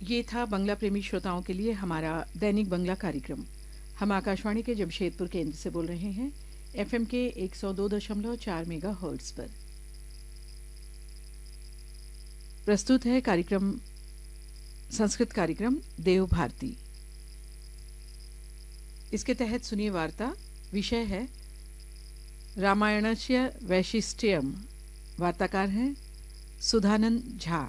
ये था बांग्ला प्रेमी श्रोताओं के लिए हमारा दैनिक बांग्ला कार्यक्रम। हम आकाशवाणी के जमशेदपुर केंद्र से बोल रहे हैं, एफएम के 102.4 मेगाहर्ट्ज पर। प्रस्तुत है कार्यक्रम संस्कृत कार्यक्रम देव भारती। इसके तहत सुनिए वार्ता। विषय है रामायणस्य वैशिष्ट्यम। वार्ताकार हैं सुधानंद झा।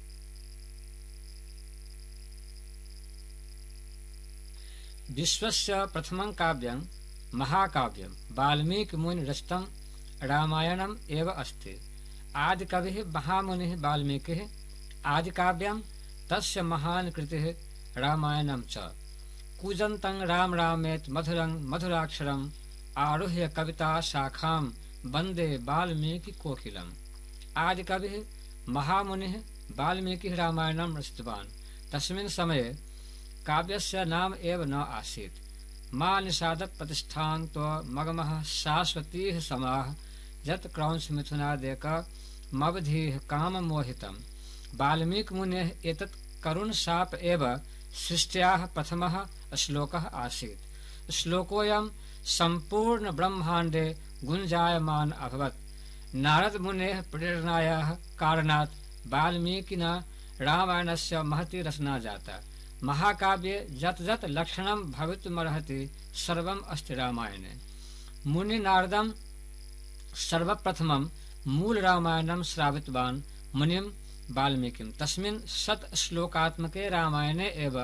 विश्वस्य प्रथमं काव्यं महाकाव्यं वाल्मीकिमुनिना रचितं रामायणम् एव अस्ति। आदिकविः महामुनिः वाल्मीकिः आदिकाव्यं तस्य महान् कृतिः रामायणं च। कूजन्तं राम रामेति मधुरं मधुराक्षरम् आरुह्य कविता शाखां वन्दे वाल्मीकि कोकिलम्। आदिकविः महामुनिः वाल्मीकिः रामायणं रचितवान्। तस्मिन् समये काव्यस्य नाम एव न आसीत्। मा निषाद प्रतिष्ठान तो मगमः शाश्वतीः समाः यत् क्रौंच मिथुनादेक मवधीः काम मोहितम्। वाल्मीकिमुनेः एतत् करुण शाप एव सृष्ट्याः प्रथमः श्लोकः आसीत्। श्लोकोऽयं सम्पूर्ण ब्रह्माण्डे गुञ्जायमान अभवत्। नारद मुनेः प्रेरणायाः कारणात् वाल्मीकिना रामायणस्य महती रचना जाता। महाकाव्ये यत् यत् लक्षणं भवितुमर्हति सर्वम् अस्ति रामायणे। मुनि नारदं सर्वप्रथमं मूल रामायणं श्रावितवान् मुनिं वाल्मीकिं। तस्मिन् 100 श्लोकात्मके रामायणे एव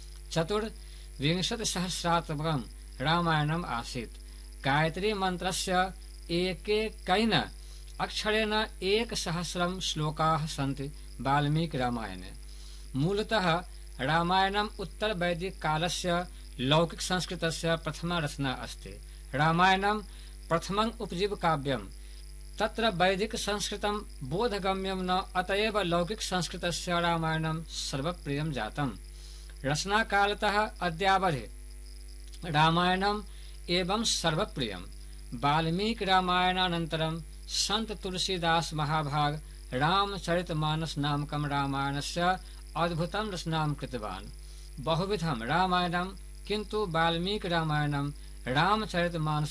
24,000 रामायणम् आसीत्। गायत्री मन्त्रस्य एकैकेन अक्षरेण 1,000 श्लोकाः सन्ति वाल्मीकि रामायणे। मूलतः रामायणम् उत्तर वैदिक कालस्य लौकिक संस्कृतस्य प्रथमा रचना अस्ति। रामायणं प्रथमं उपजीव काव्यं। तत्र वैदिक संस्कृतं बोधगम्यं न, अतएव लौकिक संस्कृतस्य रामायणं सर्वप्रियं जातम्। रचना कालतः अद्यावधि रामायणम् एवं सर्वप्रियम्। वाल्मीकि रामायणानन्तरं संत तुलसीदास महाभाग रामचरितमानस नामकं रामायणस्य अद्भुतं रचनां कृतवान्। बहुविधं रामायणं, किन्तु वाल्मीकि रामायणं रामचरितमानस